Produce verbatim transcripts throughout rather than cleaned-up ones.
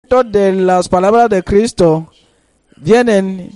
de las palabras de Cristo vienen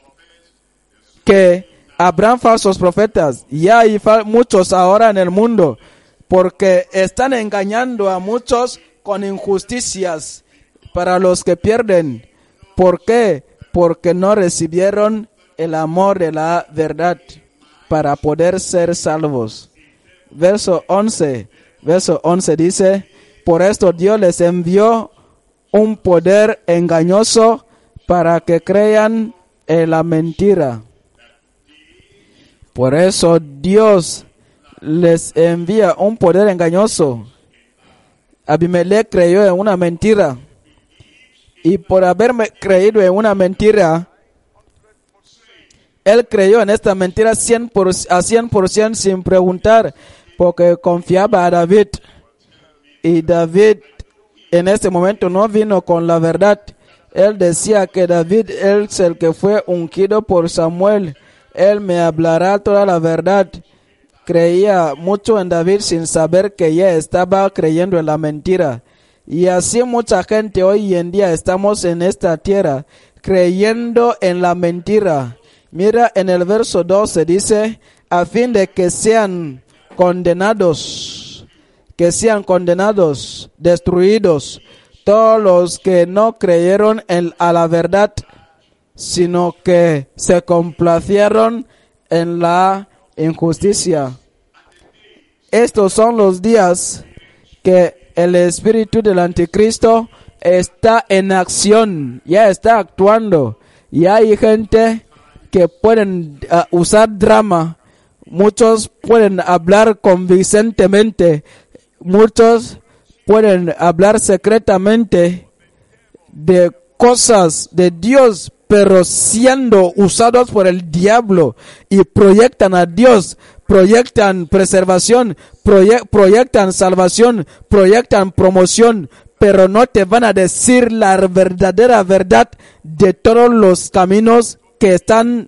que habrán falsos profetas. Ya hay fal- muchos ahora en el mundo, porque están engañando a muchos con injusticias para los que pierden. ¿Por qué? Porque no recibieron el amor de la verdad para poder ser salvos. Verso once, verso once dice: por esto Dios les envió un poder engañoso para que crean en la mentira. Por eso Dios les envía un poder engañoso. Abimelech creyó en una mentira. Y por haber creído en una mentira, él creyó en esta mentira cien por, a cien por ciento sin preguntar, porque confiaba a David. Y David en este momento no vino con la verdad. Él decía que David es el que fue ungido por Samuel. Él me hablará toda la verdad. Creía mucho en David sin saber que ya estaba creyendo en la mentira. Y así mucha gente hoy en día estamos en esta tierra creyendo en la mentira. Mira, en el verso doce dice: a fin de que sean condenados, que sean condenados, destruidos, todos los que no creyeron en, a la verdad, sino que se complacieron en la injusticia. Estos son los días que el espíritu del anticristo está en acción, ya está actuando. Y hay gente que pueden uh, usar drama, muchos pueden hablar convincentemente, muchos pueden hablar secretamente de cosas de Dios, pero siendo usados por el diablo, y proyectan a Dios, proyectan preservación, proye- proyectan salvación, proyectan promoción, pero no te van a decir la verdadera verdad de todos los caminos que están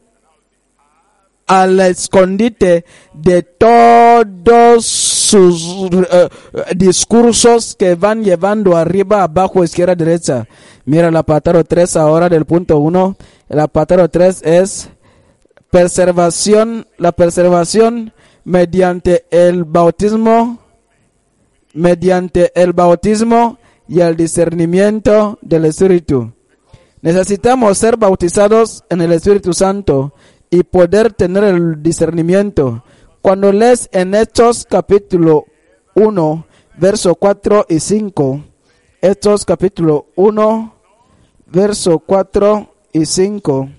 al escondite de todos sus uh, discursos que van llevando arriba, abajo, izquierda, derecha. Mira el apartado tres ahora del punto uno. El apartado tres es preservación, la preservación mediante el bautismo, mediante el bautismo y el discernimiento del Espíritu. Necesitamos ser bautizados en el Espíritu Santo y poder tener el discernimiento. Cuando lees en Hechos capítulo uno, verso cuatro y cinco, Hechos capítulo uno, verso cuatro y cinco,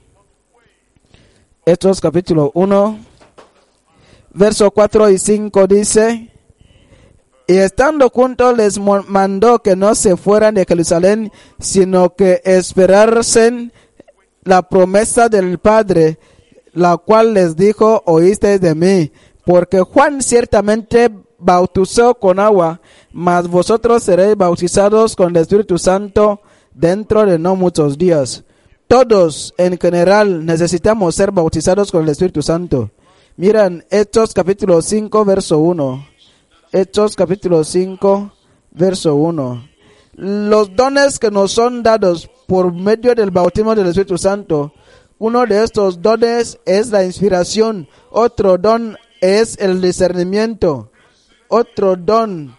Hechos capítulo uno, verso cuatro y cinco dice: y estando juntos les mandó que no se fueran de Jerusalén, sino que esperasen la promesa del Padre, la cual les dijo: oísteis de mí, porque Juan ciertamente bautizó con agua, mas vosotros seréis bautizados con el Espíritu Santo dentro de no muchos días. Todos en general necesitamos ser bautizados con el Espíritu Santo. Miren Hechos capítulo cinco, verso uno. Hechos capítulo cinco, verso uno. Los dones que nos son dados por medio del bautismo del Espíritu Santo, uno de estos dones es la inspiración, otro don es el discernimiento, otro don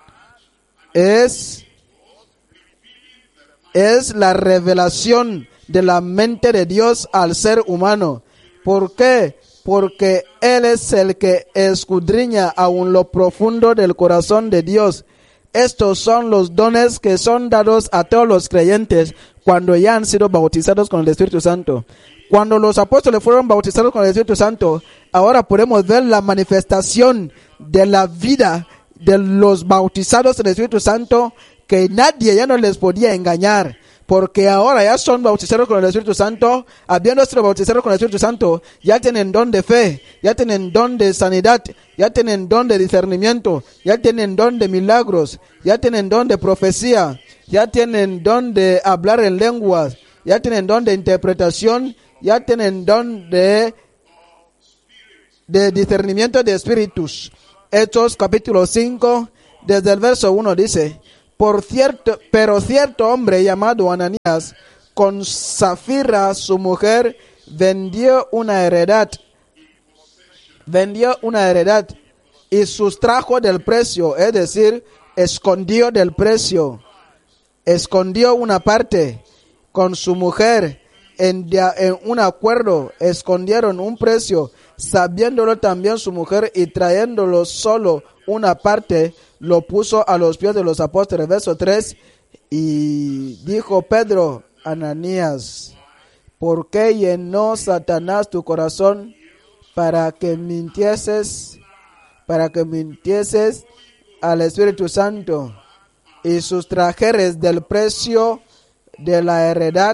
es, es la revelación de la mente de Dios al ser humano. ¿Por qué? Porque Él es el que escudriña aún lo profundo del corazón de Dios. Estos son los dones que son dados a todos los creyentes cuando ya han sido bautizados con el Espíritu Santo. Cuando los apóstoles fueron bautizados con el Espíritu Santo, ahora podemos ver la manifestación de la vida de los bautizados en el Espíritu Santo, que nadie ya no les podía engañar. Porque ahora ya son bautizados con el Espíritu Santo, habiendo sido bautizados con el Espíritu Santo, ya tienen don de fe, ya tienen don de sanidad, ya tienen don de discernimiento, ya tienen don de milagros, ya tienen don de profecía, ya tienen don de hablar en lenguas, ya tienen don de interpretación, ya tienen don de, de discernimiento de espíritus. Hechos capítulo cinco, desde el verso uno dice: Por cierto, pero cierto hombre llamado Ananías, con Safira su mujer, vendió una heredad, vendió una heredad y sustrajo del precio, es decir, escondió del precio, escondió una parte con su mujer en, en un acuerdo, escondieron un precio, sabiéndolo también su mujer y trayéndolo solo una parte, lo puso a los pies de los apóstoles. Verso tres, y dijo Pedro, Ananías, ¿por qué llenó Satanás tu corazón para que mintieses, para que mintieses al Espíritu Santo y sustrajeres del precio de la heredad?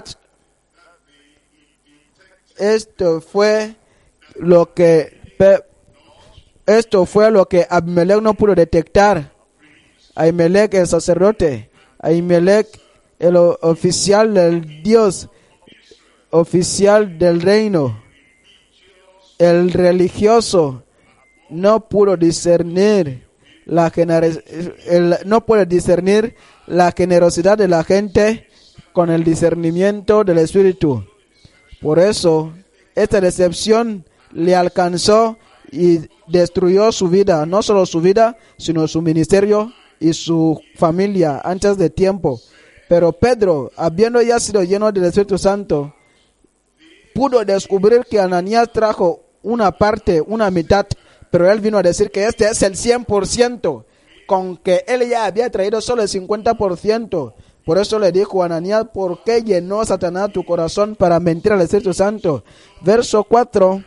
Esto fue lo que esto fue lo que Abimelech no pudo detectar. Abimelech, el sacerdote, Abimelech, el oficial del Dios, oficial del reino, el religioso, no pudo discernir la gener- el, no puede discernir la generosidad de la gente con el discernimiento del Espíritu. Por eso, esta decepción le alcanzó y destruyó su vida, no solo su vida, sino su ministerio y su familia antes de tiempo. Pero Pedro, habiendo ya sido lleno del Espíritu Santo, pudo descubrir que Ananías trajo una parte, una mitad, pero él vino a decir que este es el cien por ciento, con que él ya había traído solo el cincuenta por ciento. Por eso le dijo a Ananías, ¿por qué llenó Satanás tu corazón para mentir al Espíritu Santo? Verso cuatro,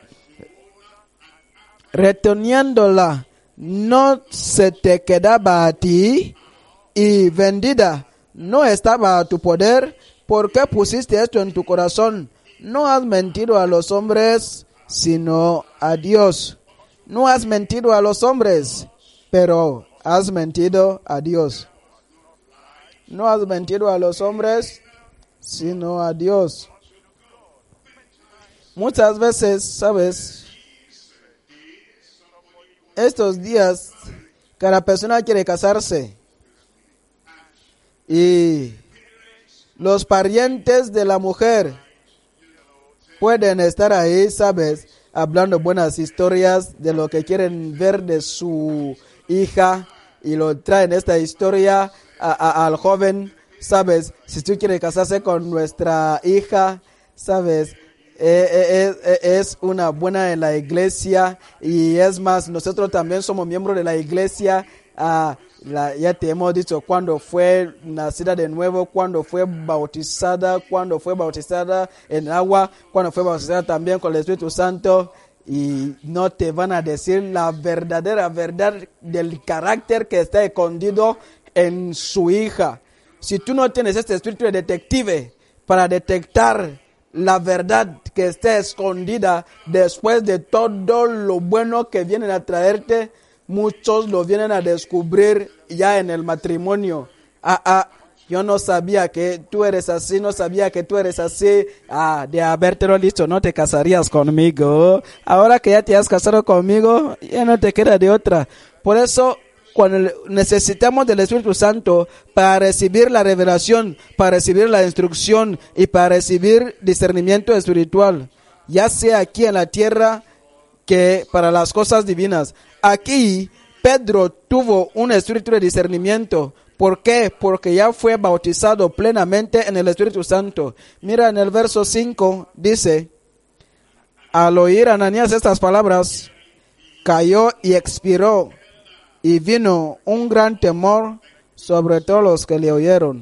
reteniéndola, no se te quedaba a ti, y vendida no estaba a tu poder. ¿Por qué pusiste esto en tu corazón? No has mentido a los hombres, sino a Dios. No has mentido a los hombres, pero has mentido a Dios. No has mentido a los hombres, sino a Dios. Muchas veces, ¿sabes? Estos días, cada persona quiere casarse. Y los parientes de la mujer pueden estar ahí, ¿sabes? Hablando buenas historias de lo que quieren ver de su hija. Y lo traen esta historia a, a, al joven, ¿sabes? Si tú quieres casarse con nuestra hija, ¿sabes? Eh, eh, eh, es una buena en la iglesia, y es más, nosotros también somos miembros de la iglesia. Ah, la, ya te hemos dicho cuando fue nacida de nuevo, cuando fue bautizada, cuando fue bautizada en agua, cuando fue bautizada también con el Espíritu Santo. Y no te van a decir la verdadera verdad del carácter que está escondido en su hija. Si tú no tienes este espíritu de detective para detectar la verdad que está escondida después de todo lo bueno que vienen a traerte, muchos lo vienen a descubrir ya en el matrimonio. Ah, ah, yo no sabía que tú eres así, no sabía que tú eres así. Ah, de habértelo dicho, no te casarías conmigo. Ahora que ya te has casado conmigo, ya no te queda de otra. Por eso, cuando necesitamos del Espíritu Santo para recibir la revelación, para recibir la instrucción y para recibir discernimiento espiritual, ya sea aquí en la tierra que para las cosas divinas. Aquí Pedro tuvo un espíritu de discernimiento. ¿Por qué? Porque ya fue bautizado plenamente en el Espíritu Santo. Mira en el verso cinco, dice, al oír Ananías estas palabras, cayó y expiró, y vino un gran temor sobre todos los que le oyeron.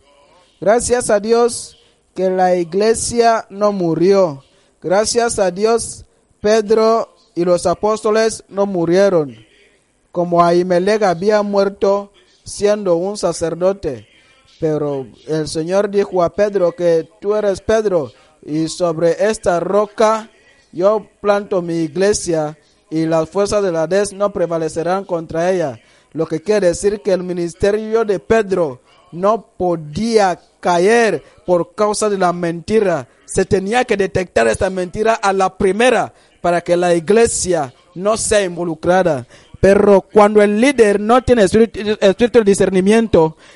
Gracias a Dios que la iglesia no murió. Gracias a Dios, Pedro y los apóstoles no murieron. Como Ahimelech había muerto siendo un sacerdote. Pero el Señor dijo a Pedro que tú eres Pedro, y sobre esta roca yo planto mi iglesia, y las fuerzas de la Hades no prevalecerán contra ella. Lo que quiere decir que el ministerio de Pedro no podía caer por causa de la mentira. Se tenía que detectar esta mentira a la primera para que la iglesia no sea involucrada. Pero cuando el líder no tiene espíritu, espíritu de discernimiento,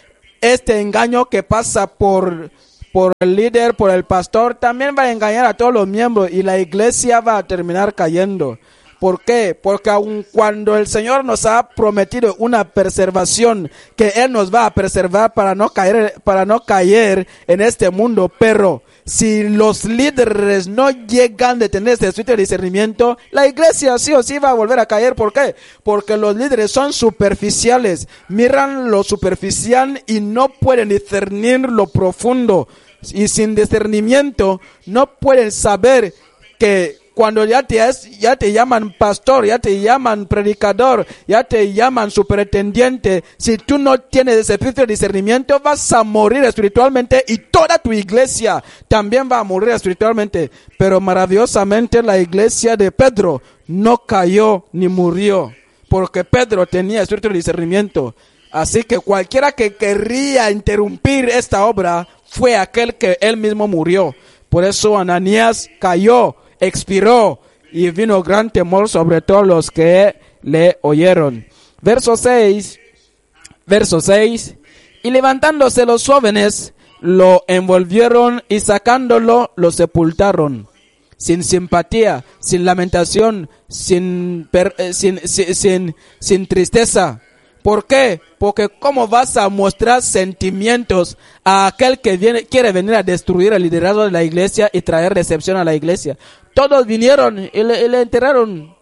este engaño que pasa por, por el líder, por el pastor, también va a engañar a todos los miembros y la iglesia va a terminar cayendo. ¿Por qué? Porque aun cuando el Señor nos ha prometido una preservación, que Él nos va a preservar para no caer, para no caer en este mundo, pero si los líderes no llegan a tener este espíritu de discernimiento, la iglesia sí o sí va a volver a caer. ¿Por qué? Porque los líderes son superficiales, miran lo superficial y no pueden discernir lo profundo. Y sin discernimiento no pueden saber que cuando ya te, es, ya te llaman pastor, ya te llaman predicador, ya te llaman superintendiente, si tú no tienes ese espíritu de discernimiento, vas a morir espiritualmente y toda tu iglesia también va a morir espiritualmente. Pero maravillosamente la iglesia de Pedro no cayó ni murió, porque Pedro tenía espíritu de discernimiento. Así que cualquiera que querría interrumpir esta obra fue aquel que él mismo murió. Por eso Ananías cayó, expiró y vino gran temor sobre todos los que le oyeron. Verso seis, verso seis, y levantándose los jóvenes, lo envolvieron y sacándolo, lo sepultaron. Sin simpatía, sin lamentación, sin, per, eh, sin, sin, sin, sin tristeza. ¿Por qué? Porque ¿cómo vas a mostrar sentimientos a aquel que viene, quiere venir a destruir el liderazgo de la iglesia y traer decepción a la iglesia? Todos vinieron y le, y le enterraron.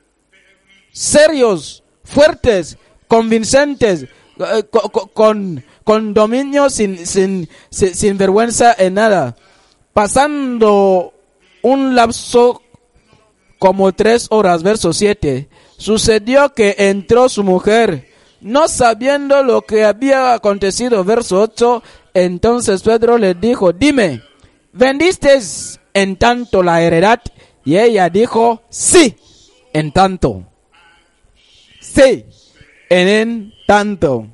Serios, fuertes, convincentes, eh, con, con, con dominio, sin, sin, sin, sin vergüenza en nada. Pasando un lapso como tres horas, verso siete, sucedió que entró su mujer, no sabiendo lo que había acontecido, verso ocho, entonces Pedro le dijo, dime, ¿vendisteis en tanto la heredad? Y ella dijo, sí, en tanto. Sí, en, en tanto.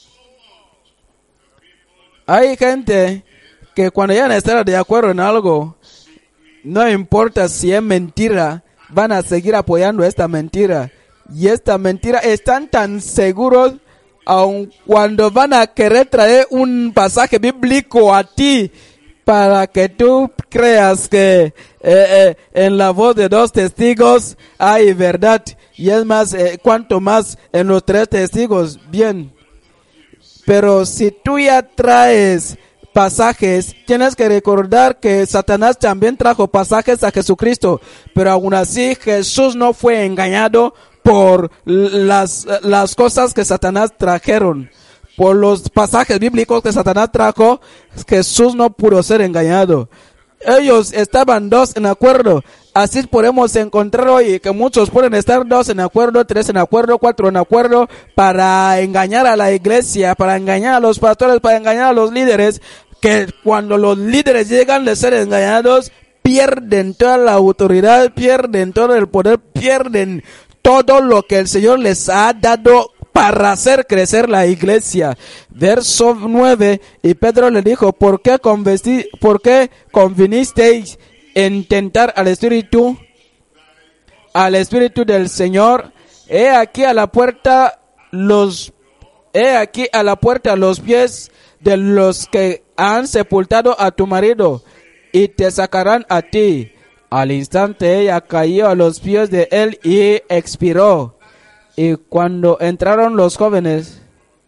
Hay gente que cuando ya no están de acuerdo en algo, no importa si es mentira, van a seguir apoyando esta mentira. Y esta mentira están tan seguros, aun cuando van a querer traer un pasaje bíblico a ti para que tú creas que eh, eh, en la voz de dos testigos hay verdad. Y es más, eh, cuanto más en los tres testigos, bien. Pero si tú ya traes pasajes, tienes que recordar que Satanás también trajo pasajes a Jesucristo, pero aún así Jesús no fue engañado por las, las cosas que Satanás trajeron. Por los pasajes bíblicos que Satanás trajo, Jesús no pudo ser engañado. Ellos estaban dos en acuerdo. Así podemos encontrar hoy que muchos pueden estar dos en acuerdo, tres en acuerdo, cuatro en acuerdo para engañar a la iglesia, para engañar a los pastores, para engañar a los líderes, que cuando los líderes llegan de ser engañados, pierden toda la autoridad, pierden todo el poder, pierden todo lo que el Señor les ha dado para hacer crecer la iglesia. Verso nueve, y Pedro le dijo, ¿por qué, convesti, ¿por qué convinisteis en tentar al Espíritu, al Espíritu del Señor? He aquí a la puerta los, he aquí a la puerta los pies de los que han sepultado a tu marido, y te sacarán a ti. Al instante ella cayó a los pies de él y expiró. Y cuando entraron los jóvenes,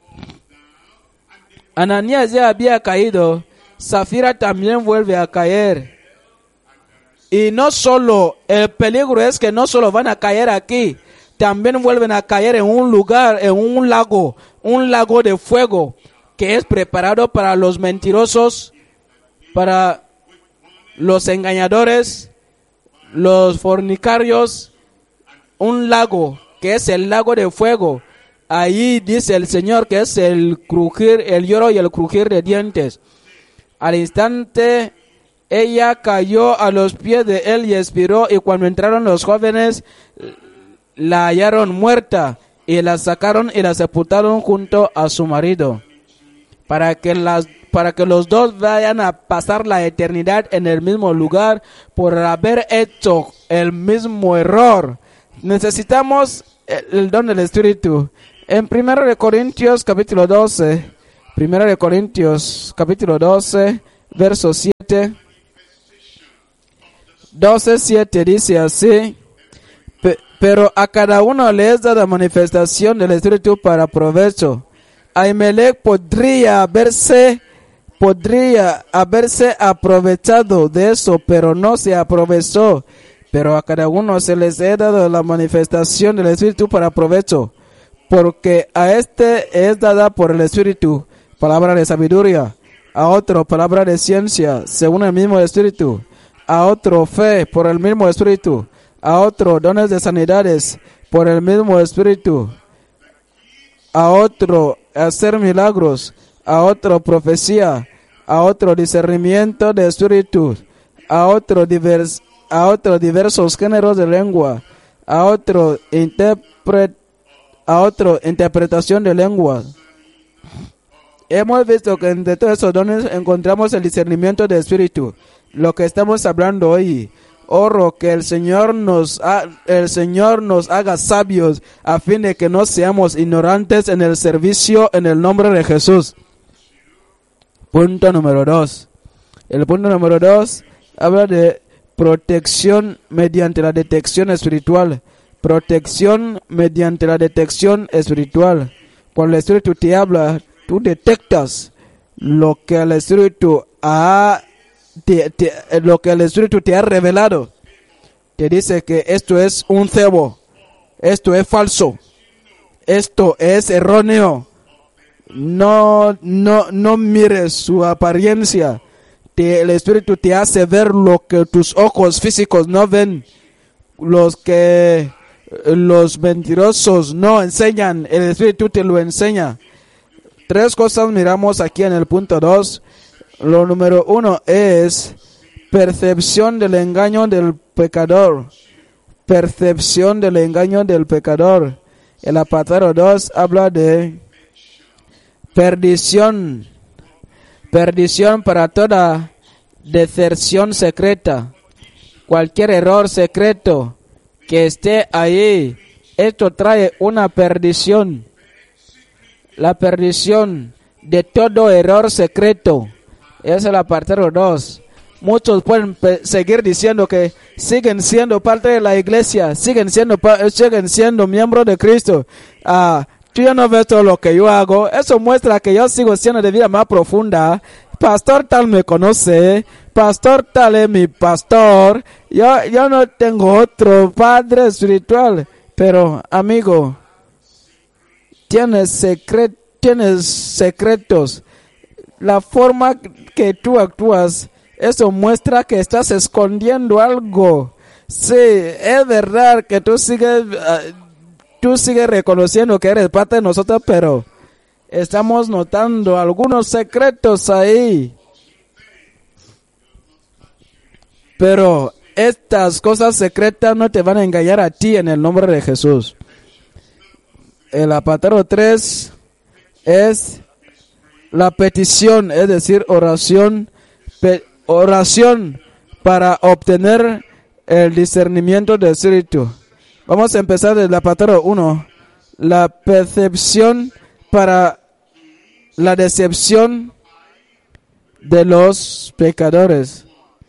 Ananías ya había caído, Zafira también vuelve a caer. Y no solo, el peligro es que no solo van a caer aquí, también vuelven a caer en un lugar, en un lago, un lago de fuego, que es preparado para los mentirosos, para los engañadores, los fornicarios, un lago que es el lago de fuego. Ahí dice el Señor que es el crujir, el lloro y el crujir de dientes. Al instante ella cayó a los pies de él y expiró, y cuando entraron los jóvenes la hallaron muerta y la sacaron y la sepultaron junto a su marido, para que las para que los dos vayan a pasar la eternidad en el mismo lugar por haber hecho el mismo error. Necesitamos el, el don del Espíritu. En primero de Corintios capítulo doce, Primera de Corintios, capítulo doce, verso siete. doce, siete dice así: pero a cada uno le es dada manifestación del Espíritu para provecho. Ahimelech podría haberse, podría haberse aprovechado de eso, pero no se aprovechó. Pero a cada uno se les ha dado la manifestación del Espíritu para provecho, porque a este es dada por el Espíritu palabra de sabiduría, a otro palabra de ciencia, según el mismo Espíritu, a otro fe por el mismo Espíritu, a otro dones de sanidades por el mismo Espíritu, a otro hacer milagros, a otro profecía, a otro discernimiento de espíritus, a otro divers, a otro diversos géneros de lengua, a otro interpret, a otro interpretación de lenguas. Hemos visto que entre todos esos dones encontramos el discernimiento de espíritu, lo que estamos hablando hoy. Oro que el Señor nos ha, el Señor nos haga sabios a fin de que no seamos ignorantes en el servicio en el nombre de Jesús. Punto número dos. El punto número dos habla de protección mediante la detección espiritual. Protección mediante la detección espiritual. Cuando el Espíritu te habla, tú detectas lo que el Espíritu ha Te, te, lo que el Espíritu te ha revelado. Te dice que esto es un cebo, esto es falso, esto es erróneo. No, no, no mires su apariencia. Te, el Espíritu te hace ver lo que tus ojos físicos no ven. Los que los mentirosos no enseñan, el Espíritu te lo enseña. Tres cosas miramos aquí en el punto dos. Lo número uno es percepción del engaño del pecador. Percepción del engaño del pecador. El apartado dos habla de perdición. Perdición para toda deserción secreta. Cualquier error secreto que esté ahí, esto trae una perdición. La perdición de todo error secreto. Es el apartado dos. Muchos pueden seguir diciendo que siguen siendo parte de la iglesia, siguen siendo siguen siendo miembros de Cristo. Ah, tú ya no ves todo lo que yo hago. Eso muestra que yo sigo siendo de vida más profunda. Pastor tal me conoce, pastor tal es mi pastor. Yo, yo no tengo otro padre espiritual. Pero, amigo, tienes secret, tienes secretos. La forma que tú actúas, eso muestra que estás escondiendo algo. Sí, es verdad que tú sigues, uh, tú sigues reconociendo que eres parte de nosotros, pero estamos notando algunos secretos ahí. Pero estas cosas secretas no te van a engañar a ti en el nombre de Jesús. El apartado tres es la petición, es decir, oración, pe, oración para obtener el discernimiento del Espíritu. Vamos a empezar desde el apartado uno. La percepción para la decepción de los pecadores.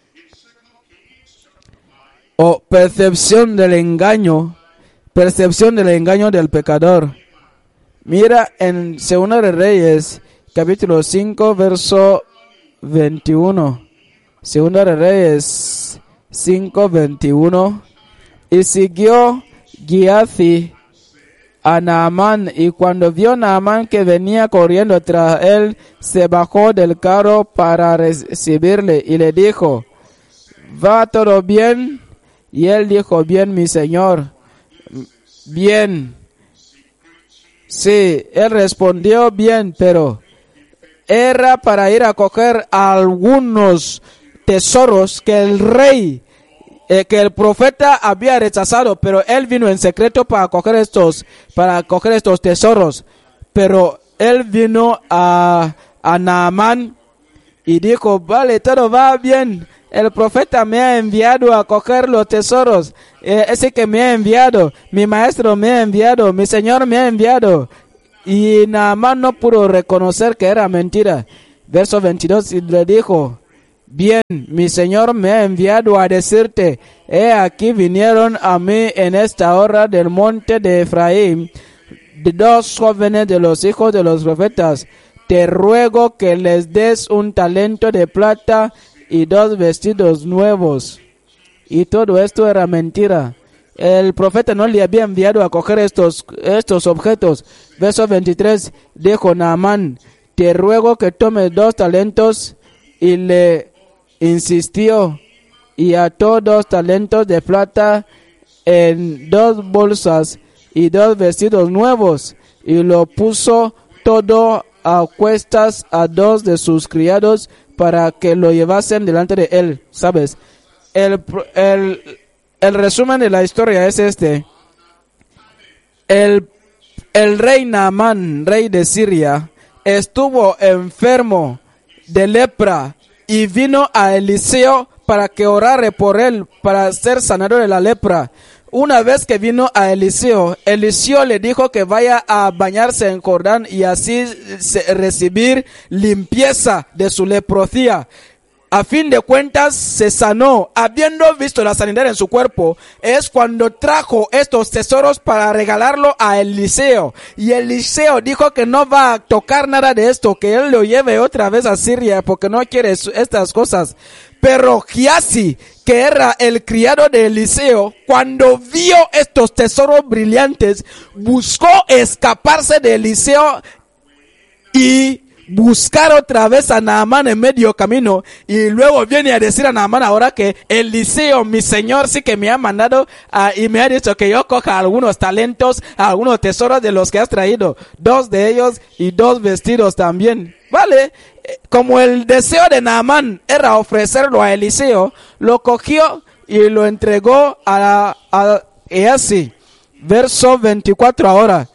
O percepción del engaño, percepción del engaño del pecador. Mira en Segunda de Reyes, capítulo cinco, verso veintiuno. Segunda de Reyes cinco, veintiuno. Y siguió Giazi a Naamán, y cuando vio Naamán que venía corriendo tras él, se bajó del carro para recibirle y le dijo: ¿va todo bien? Y él dijo: bien, mi señor. Bien. Sí, él respondió: bien, pero era para ir a coger algunos tesoros que el rey, eh, que el profeta había rechazado, pero él vino en secreto para coger estos, para coger estos tesoros. Pero él vino a, a Naamán y dijo: vale, todo va bien. El profeta me ha enviado a coger los tesoros. Eh, ese que me ha enviado, mi maestro me ha enviado, mi señor me ha enviado. Y Naamán no pudo reconocer que era mentira. Verso veintidós, y le dijo: bien, mi señor me ha enviado a decirte, he aquí vinieron a mí en esta hora del monte de Efraín de dos jóvenes de los hijos de los profetas. Te ruego que les des un talento de plata y dos vestidos nuevos. Y todo esto era mentira. El profeta no le había enviado a coger estos, estos objetos. Verso veintitrés, dijo Naamán: te ruego que tomes dos talentos, y le insistió, y ató dos talentos de plata en dos bolsas y dos vestidos nuevos, y lo puso todo a cuestas a dos de sus criados para que lo llevasen delante de él. ¿Sabes? El, el, el resumen de la historia es este. El, el rey Naamán, rey de Siria, estuvo enfermo de lepra y vino a Eliseo para que orara por él, para ser sanador de la lepra. Una vez que vino a Eliseo, Eliseo le dijo que vaya a bañarse en Jordán y así recibir limpieza de su leprosía. A fin de cuentas se sanó. Habiendo visto la sanidad en su cuerpo, es cuando trajo estos tesoros para regalarlo a Eliseo. Y Eliseo dijo que no va a tocar nada de esto, que él lo lleve otra vez a Siria porque no quiere estas cosas. Pero Giasi, que era el criado de Eliseo, cuando vio estos tesoros brillantes, buscó escaparse de Eliseo y buscar otra vez a Naamán en medio camino. Y luego viene a decir a Naamán ahora que Eliseo, mi señor, sí que me ha mandado uh, y me ha dicho que yo coja algunos talentos, algunos tesoros de los que has traído, dos de ellos y dos vestidos también. Vale, como el deseo de Naamán era ofrecerlo a Eliseo, lo cogió y lo entregó a, a Giasi. Verso veinticuatro ahora.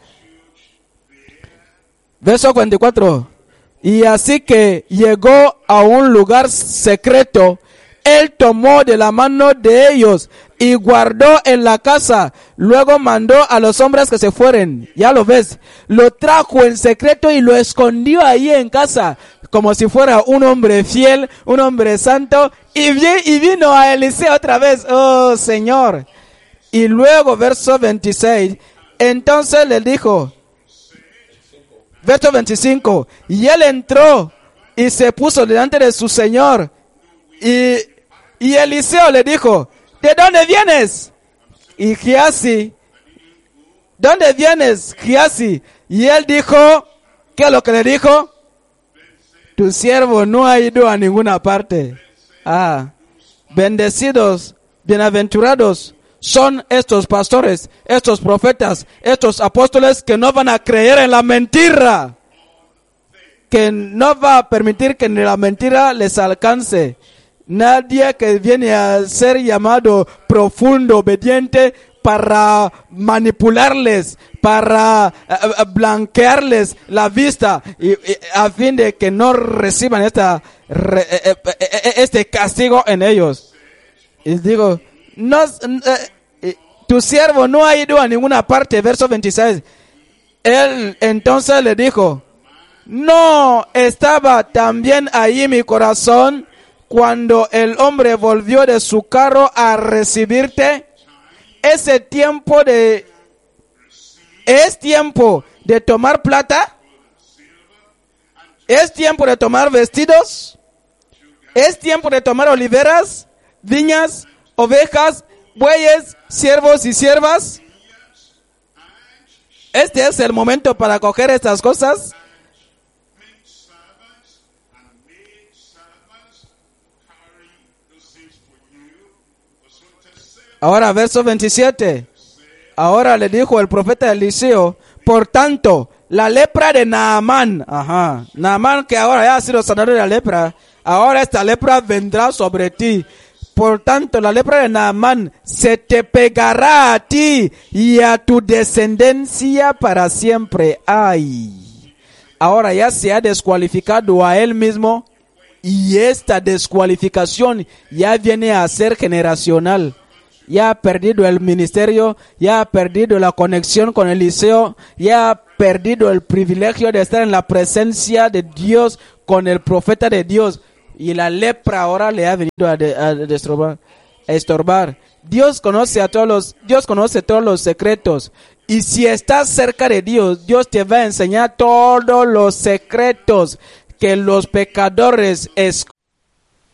Verso veinticuatro. Y así que llegó a un lugar secreto, él tomó de la mano de ellos y guardó en la casa. Luego mandó a los hombres que se fueran. Ya lo ves. Lo trajo en secreto y lo escondió ahí en casa, como si fuera un hombre fiel, un hombre santo. Y, vi, y vino a Eliseo otra vez. Oh, Señor. Y luego, verso veintiséis. Entonces le dijo, verso veinticinco, y él entró y se puso delante de su señor. Y, y Eliseo le dijo, ¿de dónde vienes? Y Giasi, ¿dónde vienes, Giasi? Y él dijo, ¿qué es lo que le dijo? Tu siervo no ha ido a ninguna parte. Ah, bendecidos, bienaventurados son estos pastores, estos profetas, estos apóstoles que no van a creer en la mentira, que no va a permitir que la mentira les alcance. Nadie que viene a ser llamado profundo, obediente, para manipularles, para uh, blanquearles la vista, y, y, a fin de que no reciban esta, re, eh, eh, este castigo en ellos. Y digo, no, eh, tu siervo no ha ido a ninguna parte. Verso veintiséis. Él entonces le dijo, ¿no estaba también ahí mi corazón cuando el hombre volvió de su carro a recibirte? Ese tiempo de, es tiempo de tomar plata, es tiempo de tomar vestidos, es tiempo de tomar oliveras, viñas, ovejas, bueyes, siervos y siervas. Este es el momento para coger estas cosas. Ahora, verso veintisiete. Ahora le dijo el profeta Eliseo, por tanto, la lepra de Naamán, ajá, Naamán que ahora ya ha sido sanado de la lepra, ahora esta lepra vendrá sobre ti. Por tanto, la lepra de Naamán se te pegará a ti y a tu descendencia para siempre. Ay, ahora ya se ha descualificado a él mismo y esta descualificación ya viene a ser generacional. ya ha perdido el ministerio, ya ha perdido la conexión con Eliseo, ya ha perdido el privilegio de estar en la presencia de Dios con el profeta de Dios. Y la lepra ahora le ha venido a, de, a, destrobar, a estorbar. Dios conoce a todos los, Dios conoce todos los secretos. Y si estás cerca de Dios, Dios te va a enseñar todos los secretos que los pecadores esconden.